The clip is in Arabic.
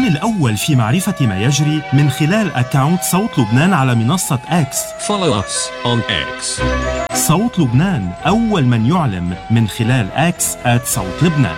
الأول في معرفة ما يجري من خلال أكاونت صوت لبنان على منصة إكس. Follow us on X. صوت لبنان أول من يعلم من خلال إكس @صوت لبنان.